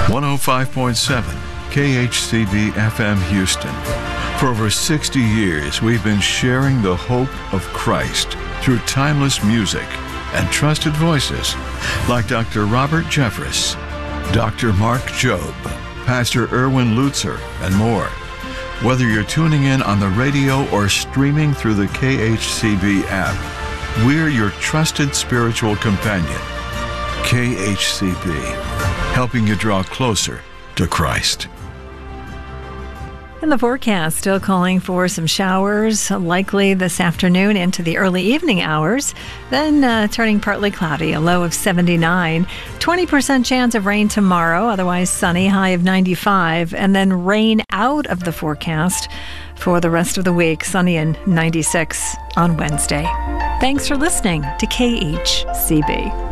105.7 KHCB FM Houston. For over 60 years, we've been sharing the hope of Christ through timeless music and trusted voices like Dr. Robert Jeffress, Dr. Mark Jobe, Pastor Erwin Lutzer, and more. Whether you're tuning in on the radio or streaming through the KHCB app, we're your trusted spiritual companion. KHCB, helping you draw closer to Christ. And the forecast still calling for some showers, likely this afternoon into the early evening hours, then turning partly cloudy, a low of 79. 20% chance of rain tomorrow, otherwise sunny, high of 95. And then rain out of the forecast for the rest of the week, sunny and 96 on Wednesday. Thanks for listening to KHCB.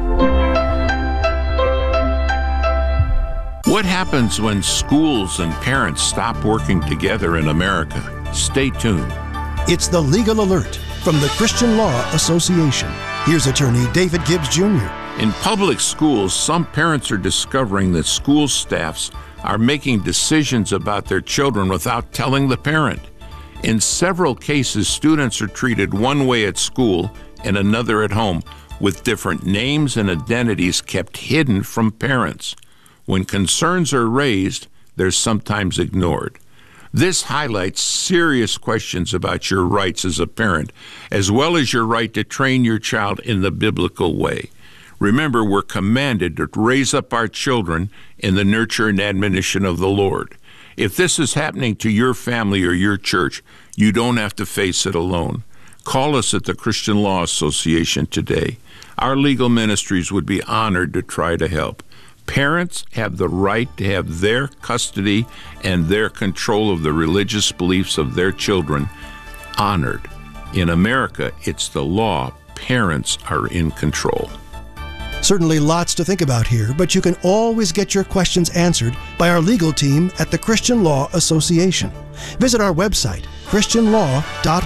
What happens when schools and parents stop working together in America? Stay tuned. It's the Legal Alert from the Christian Law Association. Here's attorney David Gibbs Jr. In public schools, some parents are discovering that school staffs are making decisions about their children without telling the parent. In several cases, students are treated one way at school and another at home, with different names and identities kept hidden from parents. When concerns are raised, they're sometimes ignored. This highlights serious questions about your rights as a parent, as well as your right to train your child in the biblical way. Remember, we're commanded to raise up our children in the nurture and admonition of the Lord. If this is happening to your family or your church, you don't have to face it alone. Call us at the Christian Law Association today. Our legal ministries would be honored to try to help. Parents have the right to have their custody and their control of the religious beliefs of their children honored. In America, it's the law. Parents are in control. Certainly lots to think about here, but you can always get your questions answered by our legal team at the Christian Law Association. Visit our website,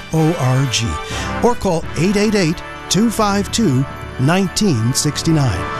christianlaw.org, or call 888-252-1969.